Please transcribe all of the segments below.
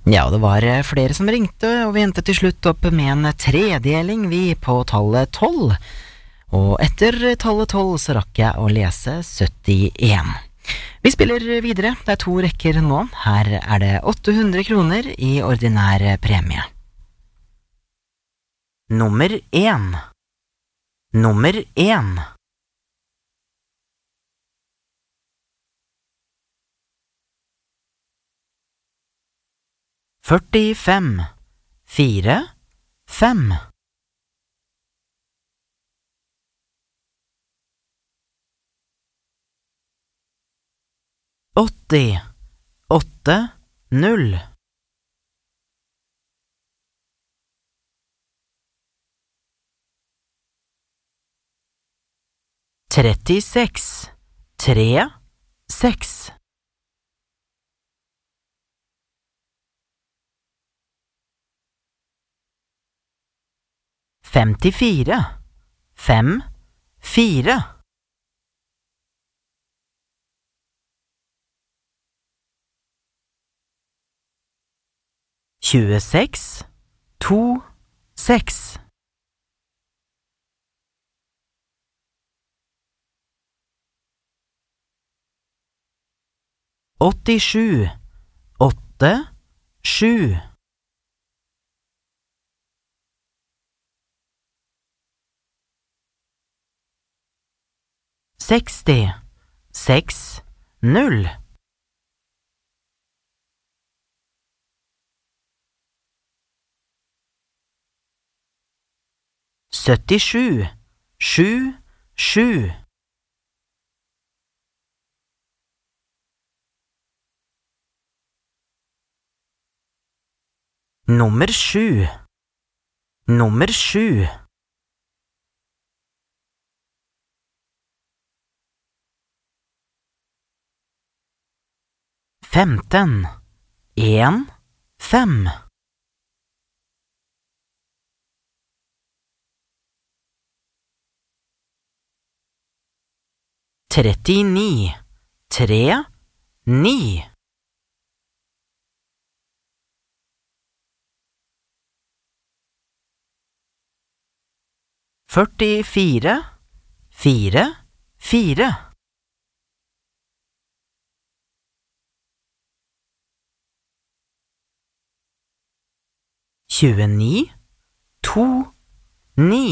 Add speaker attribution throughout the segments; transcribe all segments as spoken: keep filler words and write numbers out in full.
Speaker 1: Ja, det var eh, flere som ringte, og vi endte til slutt opp med en tredeling vi på tallet tolv. Og etter tallet tolv så rakk jeg å lese syttien. Vi spiller videre, det er to rekker nå. Her er det åtte hundre kroner i ordinær premie. Nummer én. Nummer én. Førtifem, fire, fem. Åtti, åtte, null. Trettiseks, tre, seks. Femtifire, fem, fire. Tjueseks, to, seks. Åttisju, åtte, sju. Seksti, seks, null. Syttisju, sju, sju. Nummer sju. Nummer sju. Femten, en, fem. Trettini, tre, ni. Førtifire, fire, fire. Tjueni, to, ni.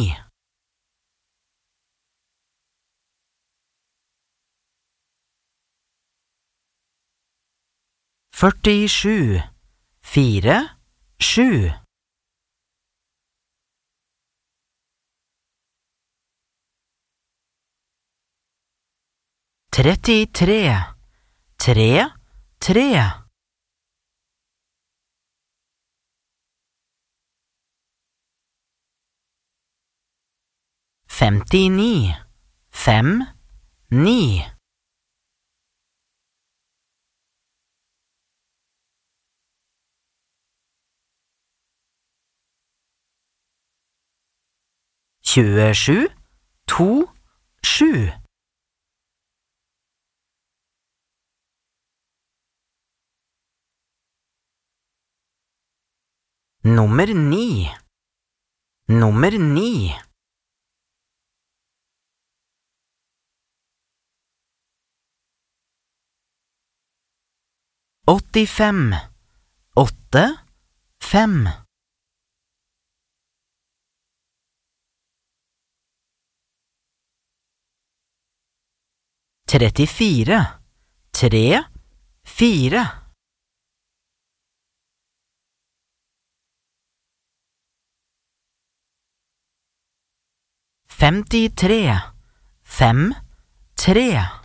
Speaker 1: Førtisju, fire, sju. Trettitre, tre, tre. Femtini, fem, ni. Tjuesju, to, sju. Nummer ni. Nummer ni. Åttifem, åtte, fem. Trettifire, tre, fire. Femtitre, fem, tre.